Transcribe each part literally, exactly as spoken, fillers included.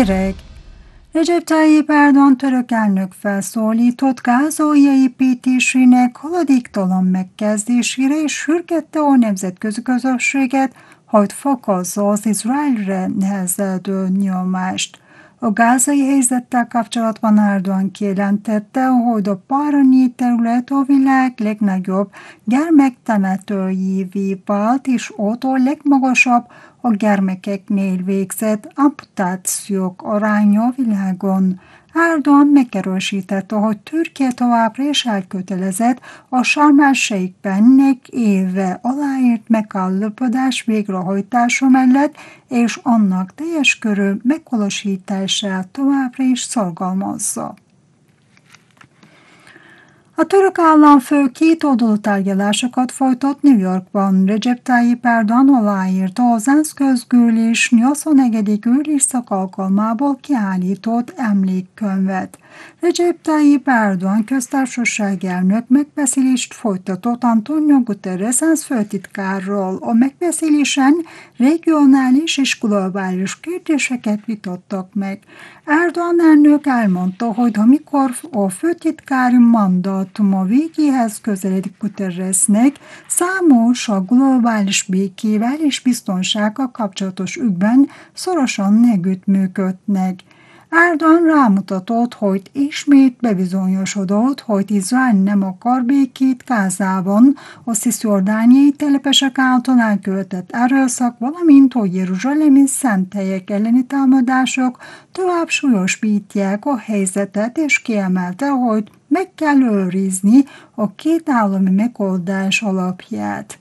hírek. Recep Tayyip Erdoğan török elnök felszólított Gáza újjáépítésének haladéktalan megkezdésére, és sürgette a nemzetközi közösséget, hogy fokozza az Izraelre nehezedő nyomást. A gázai helyzettel kapcsolatban Erdoğan kijelentette, hogy a Parani terület a világ legnagyobb gyermektemetőjévé vált, és ott a legmagasabb a gyermekeknél végzett amputációk aránya a világon. Erdoğan megerősítette, hogy Türkiye továbbra is elkötelezett a Sharm el-Sheikh-ben egy éve aláírt megállapodás végrehajtása mellett, és annak teljes körű megvalósítását továbbra is szorgalmazza. A török államfő kétoldalú tárgyalásokat folytat New Yorkban. Recep Tayyip Erdoğan aláírta az ENSZ közgyűlés nyolcvannegyedik ülésszak alkalmából kiállított emlékkönyvet. Recep Tayyip Erdoğan köztársasági elnök megbeszélést folytatott Antonio Guterres ENSZ főtitkárral. A megbeszélésen regionális és globális kérdéseket vitattak meg. Erdoğan elnök elmondta, hogy amikor a főtitkári mandátuma végéhez közeledik Guterresnek, számos a globális békével és biztonsággal kapcsolatos ügyben szorosan együttműködnek. Erdoğan rámutatott, hogy ismét bebizonyosodott, hogy Izrael nem akar békét Gázában, a cisjordániai telepesek által elkövetett erőszak, valamint hogy jeruzsálemi szent helyek elleni támadások tovább súlyosbítják a helyzetet, és kiemelte, hogy meg kell őrizni a két állami megoldás alapját.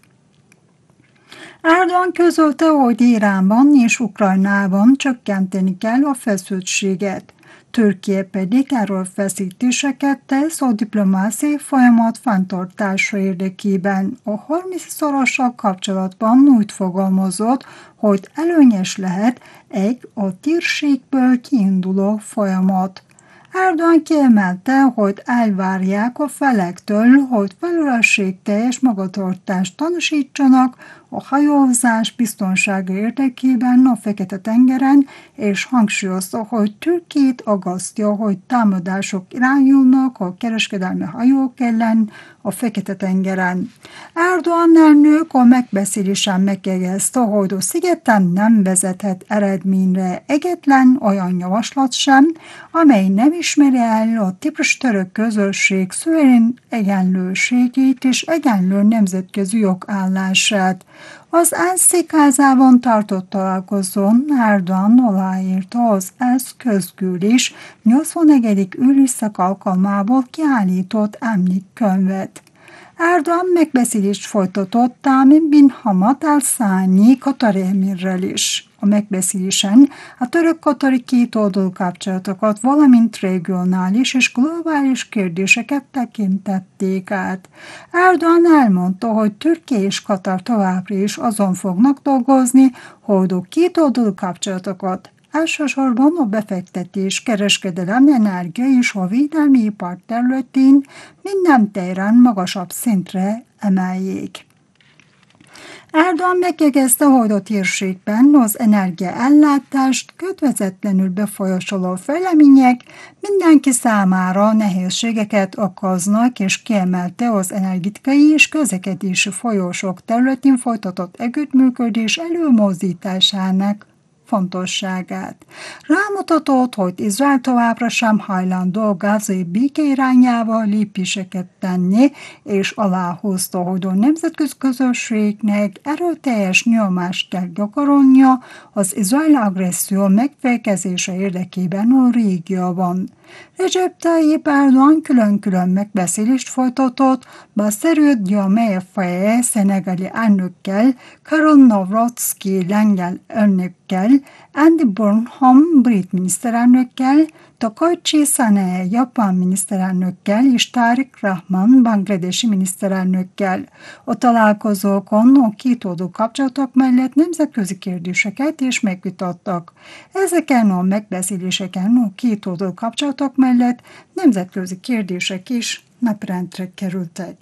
Erdoğan közölte, hogy Iránban és Ukrajnában csökkenteni kell a feszültséget. Türkiye pedig erőfeszítéseket tesz a diplomáciai folyamat fenntartása érdekében. A harmincszorossal kapcsolatban úgy fogalmazott, hogy előnyös lehet egy a térségből kiinduló folyamat. Erdoğan kiemelte, hogy elvárják a felektől, hogy felelősségteljes magatartást tanúsítsanak a hajózás biztonsága érdekében a Fekete-tengeren, és hangsúlyozta, hogy Türkiyét aggasztja, hogy támadások irányulnak a kereskedelmi hajók ellen a Fekete-tengeren. Erdoğan elnök a megbeszélésen megjegyezte, hogy a szigeten nem vezethet eredményre egyetlen olyan javaslat sem, amely nem ismeri el a ciprus-török közösség szuverén egyenlőségét és egyenlő nemzetközi jogállását. Az ENSZ székházában tartott találkozón Erdoğan aláírta az ENSZ közgyűlés nyolcvannegyedik ülésszak alkalmából kiállított emlékkönyvet. Erdoğan megbeszélést folytatott Tamim bin Hamad al-Thani katari emirrel is. A megbeszélésen a török-katari kétoldalú kapcsolatokat, valamint regionális és globális kérdéseket tekintették át. Erdoğan elmondta, hogy Türkiye és Katar továbbra is azon fognak dolgozni, hogy a kétoldalú kapcsolatokat elsősorban a befektetés, kereskedelem, energia és a védelmi ipar területén minden téren magasabb szintre emeljék. Erdoğan megjegyezte, hogy a térségben az energiaellátást közvetlenül befolyásoló fejlemények mindenki számára nehézségeket okoznak, és kiemelte az energetikai és közlekedési folyosók területén folytatott együttműködés előmozdításának fontosságát. Rámutatott, hogy Izrael továbbra sem hajlandó a gázai béke irányába lépéseket tenni, és aláhúzta, hogy a nemzetközi közösségnek erőteljes nyomást kell gyakorolnia az izraeli agresszió megfékezése érdekében a régióban. Recep Tayyip Erdoğan külön-külön megbeszélést folytatott Bassirou Diomaye Faye szenegali elnökkel, Karol Nawrocki lengyel elnökkel, Andy Burnham brit miniszterelnökkel, Takaichi Sanae japán miniszterelnökkel és Tariq Rahman bangladesi miniszterelnökkel. A találkozókon a kétoldalú kapcsolatok mellett nemzetközi kérdéseket is megvitattak. Ezeken a megbeszéléseken a kétoldalú kapcsolatok mellett nemzetközi kérdések is napirendre kerültek.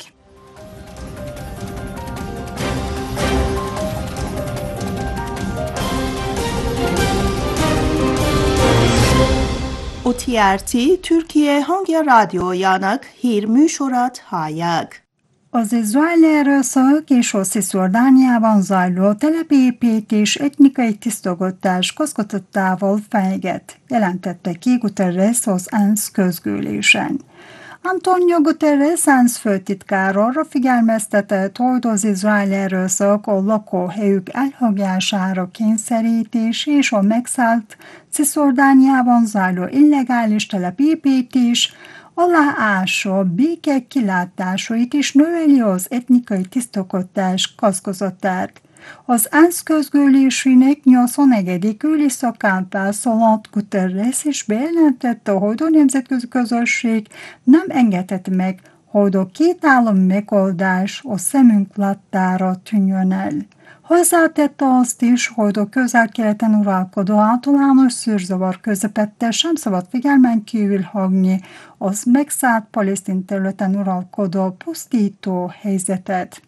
O T R T Türkiye Hangi Radyojának hírműsorát hallják. Az izraeli erőszak és a Cisjordániában zajló telepépítés etnikai tisztogatás kockázatával fenyeget, jelentette ki Guterres az ENSZ közgyűlésen. Antonio Guterres ENSZ főtitkár arra figyelmeztetett, hogy az izraeli erőszak a lakóhelyük elhagyására kényszerítés és a megszállt Cisjordániában zajló illegális telepépítés aláássa béke kilátásait és növeli az etnikai tisztogatás kockázatát. Az ENSZ közgyűlésének nyolcvannegyedik ülésszakán felszólalt Guterres és bejelentette, hogy a nemzetközi közösség nem engedheti meg, hogy a két állami megoldás a szemünk láttára tűnjön el. Hozzátette azt is, hogy a közel-keleten uralkodó általános szűrzavar közepette sem szabad figyelmen kívül hagyni az megszállt palesztin területen uralkodó pusztító helyzetet.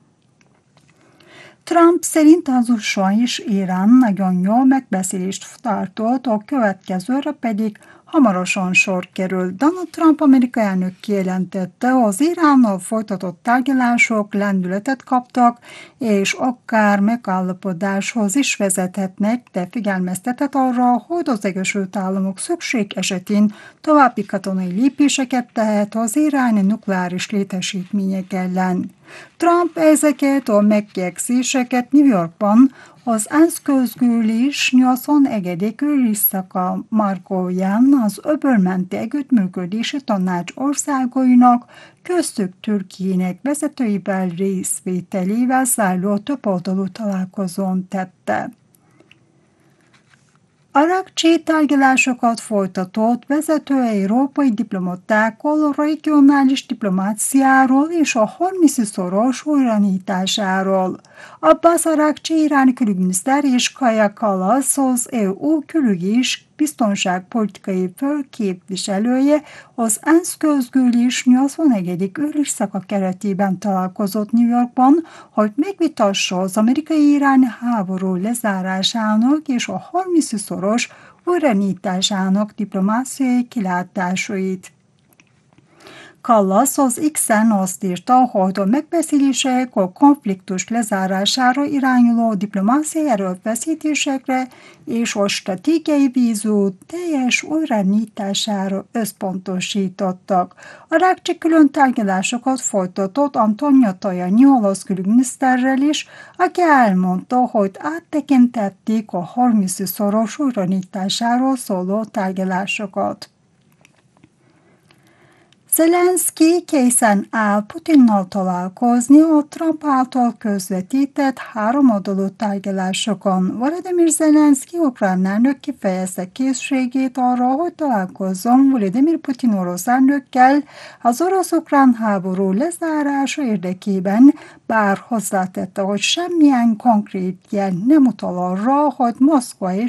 Trump szerint az u es á és Irán nagyon jó megbeszélést tartott, a következőre pedig hamarosan sor kerül. Donald Trump amerikai elnök kijelentette, az Iránnal folytatott tárgyalások lendületet kaptak, és akár megállapodáshoz is vezethetnek, de figyelmeztetett arra, hogy az Egyesült Államok szükség esetén további katonai lépéseket tehet az iráni nukleáris létesítmények ellen. Trump ezeket a megjegyzéseket New Yorkban az ENSZ közgyűlés nyolcvanegyedik ülésszaka markóján az öbölmenti együttműködési tanács országainak, köztük Türkiének vezetőivel részvételével zajló többoldalú találkozón tette. Arakcsi tárgyalásokat folytatott vezető európai diplomatákkal a regionális diplomáciáról és a hormuzszoros újranyitásáról. Abbas Arakcsi iráni külügyminiszter és Kaja Kallas az é u külügyi és biztonságpolitikai főképviselője az ENSZ közgyűlés nyolcvanegyedik ülésszaka keretében találkozott New Yorkban, hogy megvitassa az amerikai-iráni háború lezárásának és a hormuzszoros újranyitásának diplomáciai kilátásait. Kallas az X-en azt írta, hogy a megbeszélések a konfliktus lezárására irányuló diplomáciai erőfeszítésekre és a stratégiai vízú teljes újranyitására összpontosítottak. A Arakcsi külön tárgyalásokat folytatott Antonio Tajani olasz külügyminiszterrel is, aki elmondta, hogy áttekintették a hormuzszoros újranyitásáról szóló tárgyalásokat. Zelenszky készen áll Putinnal találkozni a Trump által közvetített háromoldalú tárgyalásokon. Volodymyr Zelenszky ukrán elnök kifejezte készségét arra, hogy találkozzon Vladimir Putin orosz elnökkel az orosz-ukrán háború lezárása érdekében, bár hozzátette, hogy semmilyen konkrét jel nem utal arra, hogy Moszkva és